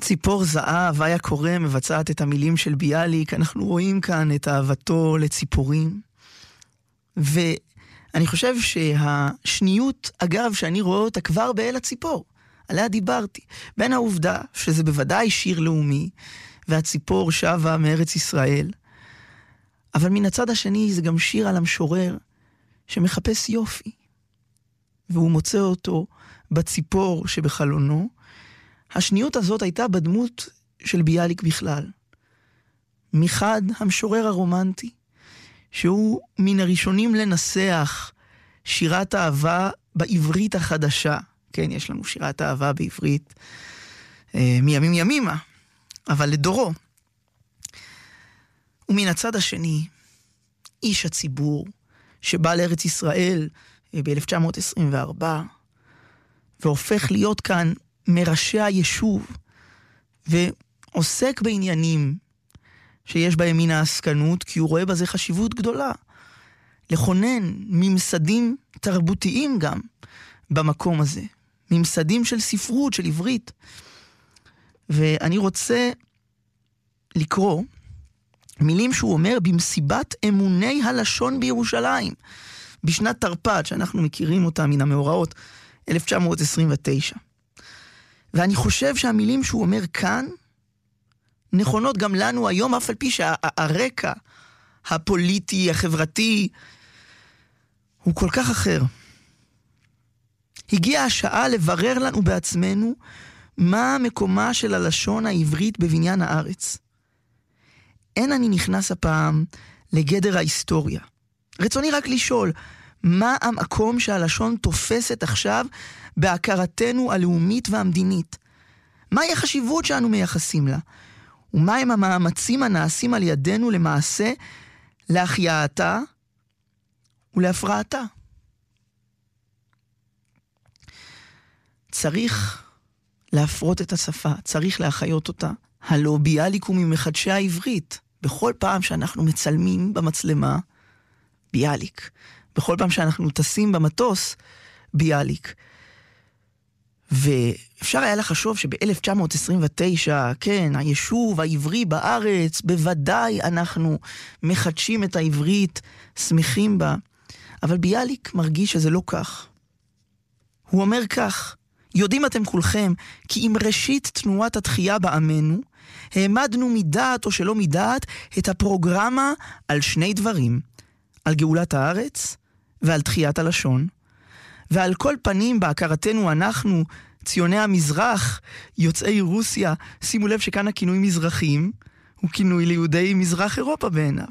ציפור זהב, היה קורא, מבצעת את המילים של ביאליק. אנחנו רואים כאן את אהבתו לציפורים. ואני חושב שהשניות, אגב, שאני רואה אותה כבר באל הציפור, עליה דיברתי. בין העובדה שזה בוודאי שיר לאומי, והציפור שבה מארץ ישראל, אבל מן הצד השני זה גם שיר על המשורר שמחפש יופי. והוא מוצא אותו בציפור שבחלונו. השניות הזאת הייתה בדמות של ביאליק בכלל. מחד המשורר הרומנטי, שהוא מן הראשונים לנסח שירת אהבה בעברית החדשה. כן, יש לנו שירת אהבה בעברית מימים ימימה, אבל לדורו. ומן הצד השני, איש הציבור שבא לארץ ישראל ב-1924, והופך להיות כאן מראשי היישוב, ועוסק בעניינים שיש בהם מן העסקנות, כי הוא רואה בזה חשיבות גדולה. לכונן ממסדים תרבותיים גם במקום הזה. ממסדים של ספרות, של עברית. ואני רוצה לקרוא מילים שהוא אומר במסיבת אמוני הלשון בירושלים, בשנת תרפ"ט, שאנחנו מכירים אותה מן המאורעות, 1929. ואני חושב שהמילים שהוא אומר כאן, נכונות גם לנו היום, אף על פי שהרקע הפוליטי, החברתי, הוא כל כך אחר. הגיעה השעה לברר לנו בעצמנו, מה מקומה של הלשון העברית בבניין הארץ. אין אני נכנס הפעם לגדר ההיסטוריה. רצוני רק לשאול, מה המקום שהלשון תופסת עכשיו בהכרתנו הלאומית והמדינית? מהי החשיבות שאנו מייחסים לה? ומהם המאמצים הנעשים על ידינו למעשה להחייאתה ולהפרעתה? צריך להפרות את השפה, צריך להחיות אותה. הלא ביאליק הוא ממחדשי העברית. בכל פעם שאנחנו מצלמים במצלמה, ביאליק. בכל פעם שאנחנו טסים במטוס, ביאליק. ואפשר היה לחשוב שב-1929, כן, היישוב העברי בארץ, בוודאי אנחנו מחדשים את העברית, שמחים בה. אבל ביאליק מרגיש שזה לא כך. הוא אומר כך, יודעים אתם כולכם, כי עם ראשית תנועת התחייה בעמנו, העמדנו מדעת או שלא מדעת את הפרוגרמה על שני דברים, על גאולת הארץ ועל תחיית הלשון. ועל כל פנים בהכרתנו אנחנו, ציוני המזרח, יוצאי רוסיה, שימו לב שכאן הכינוי מזרחים, הוא כינוי ליהודי מזרח אירופה בעיניו.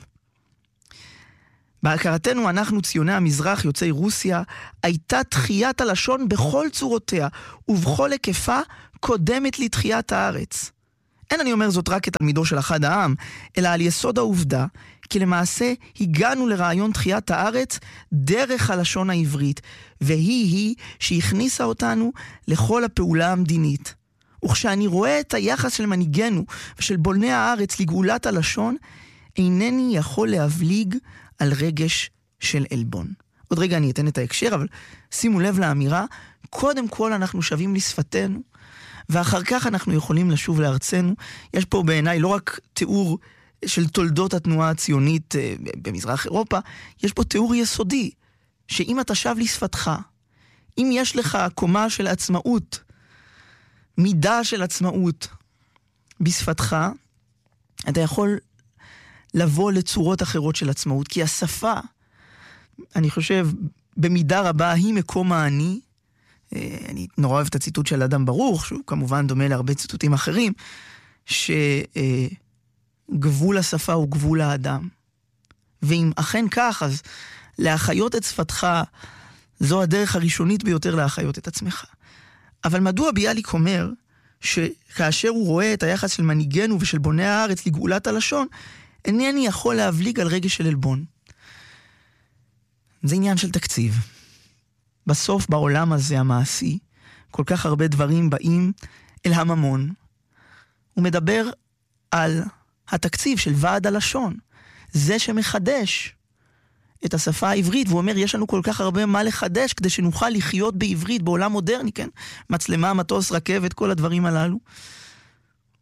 בהכרתנו אנחנו, ציוני המזרח, יוצאי רוסיה, הייתה תחיית הלשון בכל צורותיה, ובכל היקפה קודמת לתחיית הארץ. אין אני אומר זאת רק כתלמידו של אחד העם, אלא על יסוד העובדה, כי למעשה הגענו לרעיון תחיית הארץ דרך הלשון העברית, והיא שהכניסה אותנו לכל הפעולה המדינית. וכשאני רואה את היחס של מנהיגנו ושל בולני הארץ לגאולת הלשון, אינני יכול להבליג על רגש של אלבון. עוד רגע אני אתן את ההקשר, אבל שימו לב לאמירה, קודם כל אנחנו שווים לשפתנו, ואחר כך אנחנו יכולים לשוב לארצנו. יש פה בעיניי לא רק תיאור של תולדות התנועה הציונית במזרח אירופה, יש פה תיאור יסודי, שאם אתה שב לשפתך, אם יש לך קומה של עצמאות, מידה של עצמאות בשפתך, אתה יכול לבוא לצורות אחרות של עצמאות, כי השפה, אני חושב, במידה רבה היא מקום האני. אני נורא אוהב את הציטוט של אדם ברוך, שהוא כמובן דומה להרבה ציטוטים אחרים, שגבול השפה הוא גבול האדם. ואם אכן כך, אז להחיות את שפתך, זו הדרך הראשונית ביותר להחיות את עצמך. אבל מדוע ביאליק אומר, שכאשר הוא רואה את היחס של מנהיגנו ושל בוני הארץ לגאולת הלשון, אינני יכול להבליג על רגש של אלבון. זה עניין של תקציב. בסוף בעולם הזה המעשי, כל כך הרבה דברים באים אל הממון. הוא מדבר על התקציב של ועד הלשון. זה שמחדש את השפה העברית, והוא אומר, יש לנו כל כך הרבה מה לחדש, כדי שנוכל לחיות בעברית, בעולם מודרני, כן? מצלמה, מטוס, רכבת, כל הדברים הללו.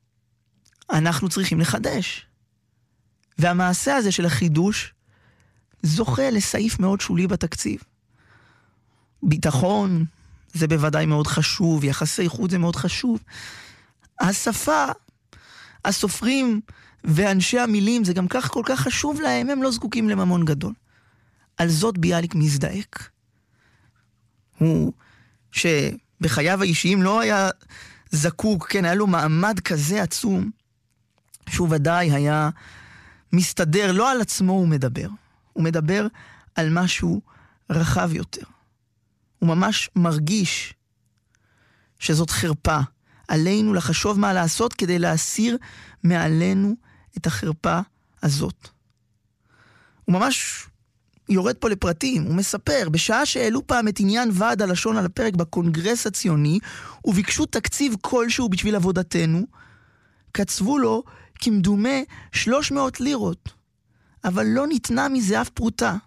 אנחנו צריכים לחדש. והמעשה הזה של החידוש זוכה לסעיף מאוד שולי בתקציב. ביטחון זה בוודאי מאוד חשוב, יחסי חוץ זה מאוד חשוב. השפה, הסופרים ואנשי המילים, זה גם כך כל כך חשוב להם, הם לא זקוקים לממון גדול. על זאת ביאליק מזדעק. הוא שבחייו האישיים לא היה זקוק, כן, היה לו מעמד כזה עצום, שהוא ודאי היה מסתדר, לא על עצמו הוא מדבר. הוא מדבר על משהו רחב יותר. הוא ממש מרגיש שזאת חרפה. עלינו לחשוב מה לעשות כדי להסיר מעלינו את החרפה הזאת. הוא ממש יורד פה לפרטים, הוא מספר, בשעה שהעלו פעם את עניין ועד הלשון על הפרק בקונגרס הציוני, וביקשו תקציב כלשהו בשביל עבודתנו, קצבו לו כמדומה 300 לירות, אבל לא ניתנה מזה אף פרוטה.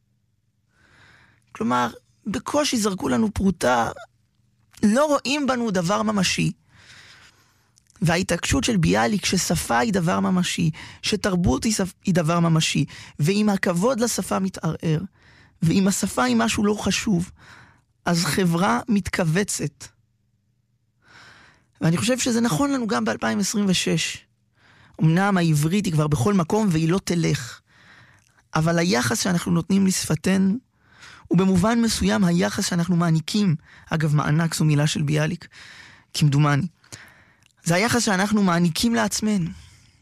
כלומר, בקושי זרקו לנו פרוטה, לא רואים בנו דבר ממשי. וההתעקשות של ביאליק ששפה היא דבר ממשי, שתרבות היא דבר ממשי, ואם הכבוד לשפה מתערער, ואם השפה היא משהו לא חשוב, אז חברה מתכווצת. ואני חושב שזה נכון לנו גם ב-2026. אמנם העברית היא כבר בכל מקום והיא לא תלך, אבל היחס שאנחנו נותנים לשפתנו, ובמובן מסוים היחס שאנחנו מעניקים, אגב מענק זו מילה של ביאליק, כמדומני, זה היחס שאנחנו מעניקים לעצמנו.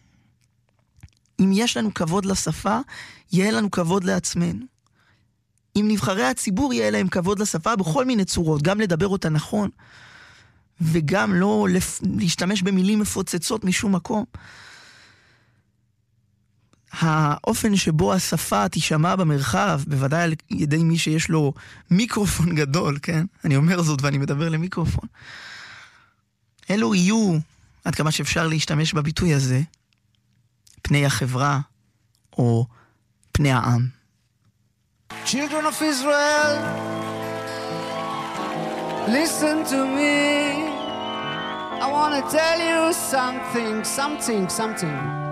אם יש לנו כבוד לשפה, יהיה לנו כבוד לעצמנו. אם נבחרי הציבור יהיה להם כבוד לשפה בכל מיני צורות, גם לדבר אותה נכון, וגם לא להשתמש במילים מפוצצות משום מקום. האופן שבו השפה תשמע במרחב, בוודאי על ידי מי שיש לו מיקרופון גדול, כן? אני אומר זאת ואני מדבר למיקרופון. אלו יהיו, עד כמה שאפשר להשתמש בביטוי הזה, פני החברה או פני העם. Children of Israel, listen to me. I want to tell you something.